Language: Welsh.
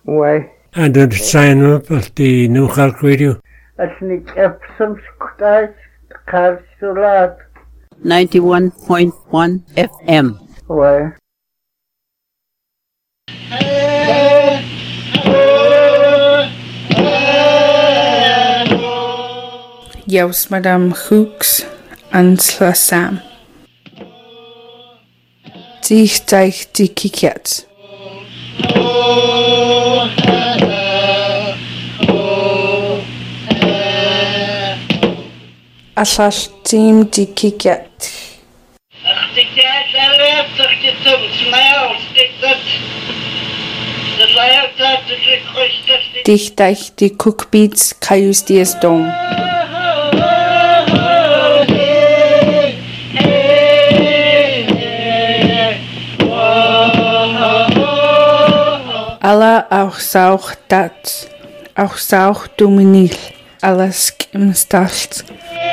Why? And then sign up at the New Cork Radio. That's Nick Epsom Scottish Carsulat. 91.1 FM. Why? Yes, Madame Hooks and Slasam. Dichtich die Kiket. Allall team die Kiket. Dichtich die Cookbeats Caius Dies Dom. Alla auch sauch dat, auch sauch dominil, alles im Stalt.